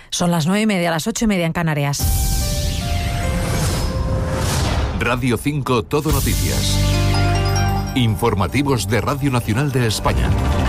Son las 9:30, las 8:30 en Canarias. Radio 5 Todo Noticias. Informativos de Radio Nacional de España.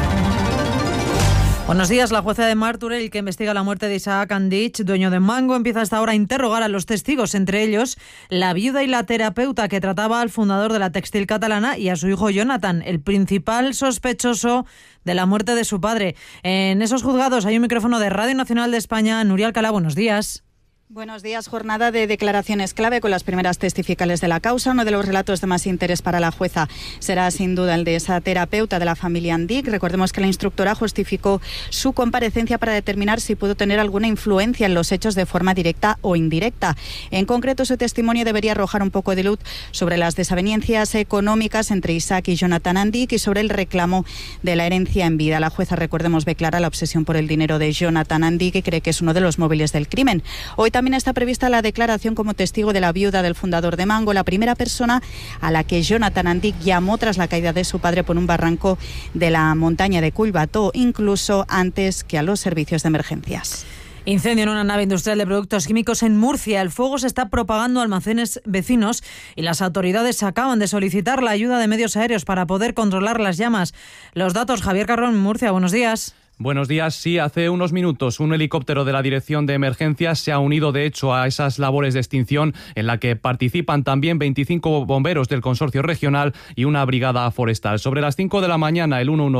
Buenos días. La jueza de Martorell, que investiga la muerte de Isaac Andich, dueño de Mango, empieza hasta ahora a interrogar a los testigos, entre ellos la viuda y la terapeuta que trataba al fundador de la textil catalana y a su hijo Jonathan, el principal sospechoso de la muerte de su padre. En esos juzgados hay un micrófono de Radio Nacional de España. Nuria Alcalá, buenos días. Buenos días. Jornada de declaraciones clave con las primeras testificales de la causa. Uno de los relatos de más interés para la jueza será sin duda el de esa terapeuta de la familia Andich. Recordemos que la instructora justificó su comparecencia para determinar si pudo tener alguna influencia en los hechos de forma directa o indirecta. En concreto, su testimonio debería arrojar un poco de luz sobre las desavenencias económicas entre Isaac y Jonathan Andich y sobre el reclamo de la herencia en vida. La jueza, recordemos, ve clara la obsesión por el dinero de Jonathan Andich, que cree que es uno de los móviles del crimen. Hoy también está prevista la declaración como testigo de la viuda del fundador de Mango, la primera persona a la que Jonathan Andich llamó tras la caída de su padre por un barranco de la montaña de Collbató, incluso antes que a los servicios de emergencias. Incendio en una nave industrial de productos químicos en Murcia. El fuego se está propagando a almacenes vecinos y las autoridades acaban de solicitar la ayuda de medios aéreos para poder controlar las llamas. Los datos, Javier Carrón, Murcia, buenos días. Buenos días. Sí, hace unos minutos un helicóptero de la Dirección de Emergencias se ha unido, de hecho, a esas labores de extinción en la que participan también 25 bomberos del consorcio regional y una brigada forestal. Sobre las 5 de la mañana, el 112